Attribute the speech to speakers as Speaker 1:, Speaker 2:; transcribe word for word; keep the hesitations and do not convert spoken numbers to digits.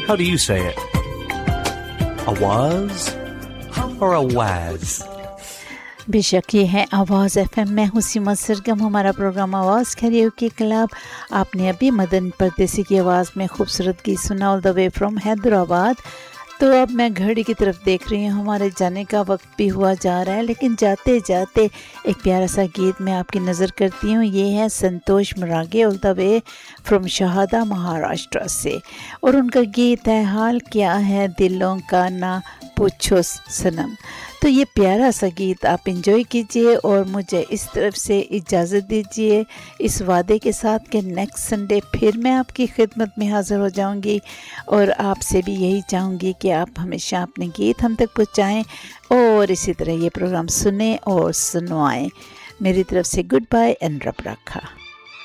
Speaker 1: How do you say it? Awaz or awaz?
Speaker 2: बेशक ये है आवाज़ एफएम में हूँ सीमा सरगम। हमारा प्रोग्राम आवाज़ कैरियोके क्लब। आपने अभी मदन परदेसी की आवाज़ में खूबसूरत गीत सुना all the way from Hyderabad. तो अब मैं घड़ी की तरफ देख रही हूँ, हमारे जाने का वक्त भी हुआ जा रहा है, लेकिन जाते जाते एक प्यारा सा गीत मैं आपकी नज़र करती हूँ। ये है संतोष मरागे all the way from Shahada Maharashtra से, और उनका गीत है हाल क्या है दिलों का ना पूछो सनम। तो ये प्यारा सा गीत आप एंजॉय कीजिए और मुझे इस तरफ से इजाज़त दीजिए, इस वादे के साथ कि नेक्स्ट संडे फिर मैं आपकी खिदमत में हाज़िर हो जाऊंगी, और आपसे भी यही चाहूँगी कि आप हमेशा अपने गीत हम तक पहुँचाएँ और इसी तरह ये प्रोग्राम सुने और सुनवाएं। मेरी तरफ से गुड बाय एंड रब रखा।